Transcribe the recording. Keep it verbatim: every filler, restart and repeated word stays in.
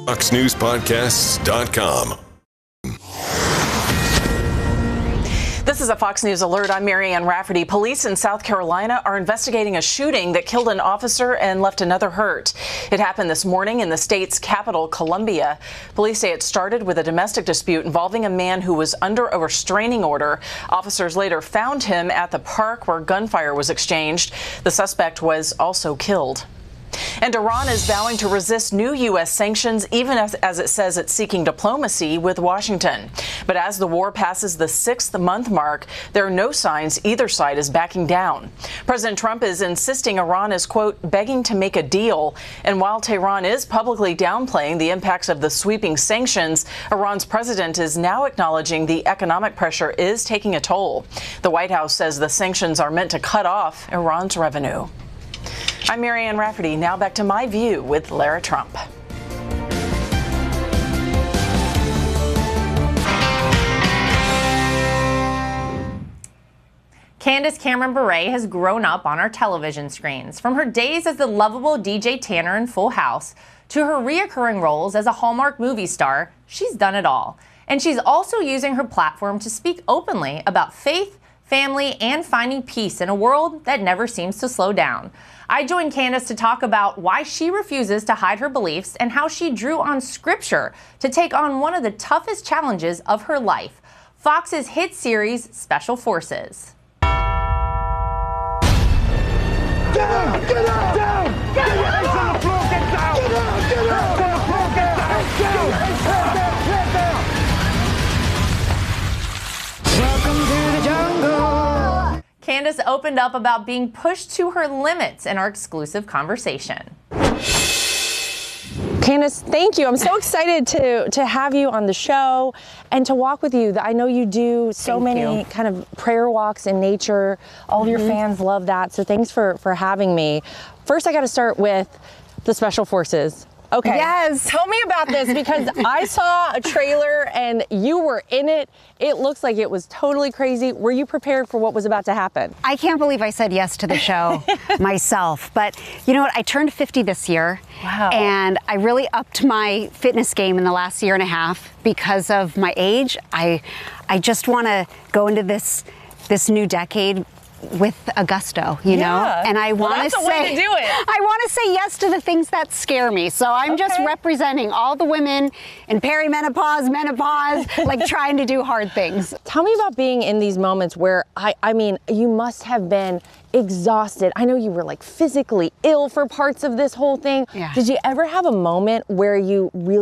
fox news podcasts dot com. This is a Fox News alert. I'm Marianne Rafferty. Police in South Carolina are investigating a shooting that killed an officer and left another hurt. It happened this morning in the state's capital, Columbia. Police say it started with a domestic dispute involving a man who was under a restraining order. Officers later found him at the park where gunfire was exchanged. The suspect was also killed. And Iran is vowing to resist new U S sanctions, even as, as it says it's seeking diplomacy with Washington. But as the war passes the sixth month mark, there are no signs either side is backing down. President Trump is insisting Iran is, quote, begging to make a deal. And while Tehran is publicly downplaying the impacts of the sweeping sanctions, Iran's president is now acknowledging the economic pressure is taking a toll. The White House says the sanctions are meant to cut off Iran's revenue. I'm Marianne Rafferty. Now back to My View with Lara Trump. Candace Cameron Bure has grown up on our television screens. From her days as the lovable D J Tanner in Full House to her reoccurring roles as a Hallmark movie star, she's done it all. And she's also using her platform to speak openly about faith, family, and finding peace in a world that never seems to slow down. I joined Candace to talk about why she refuses to hide her beliefs and how she drew on scripture to take on one of the toughest challenges of her life, Fox's hit series, Special Forces. Down! Get out! Down! Get out! Get on the floor! Get down! Get out! Get out! On the floor! Get down! Get down! Get down! Welcome to the jungle. Candace opened up about being pushed to her limits in our exclusive conversation. Candace, thank you. I'm so excited to to have you on the show and to walk with you. I know you do so Thank many you. kind of prayer walks in nature. All of your Mm-hmm. fans love that. So thanks for, for having me. First, I got to start with the Special Forces. Okay. Yes. Tell me about this because I saw a trailer and you were in it. It looks like it was totally crazy. Were you prepared for what was about to happen? I can't believe I said yes to the show myself. But you know what? I turned fifty this year. Wow. And I really upped my fitness game in the last year and a half because of my age. I I just want to go into this this new decade with a gusto, you Yeah. know? And I Well, want that's to a way say to do it. I want to say yes to the things that scare me. So I'm just Okay. representing all the women in perimenopause, menopause, like trying to do hard things. Tell me about being in these moments where, I, I mean, you must have been exhausted. I know you were like physically ill for parts of this whole thing. Yeah. Did you ever have a moment where you really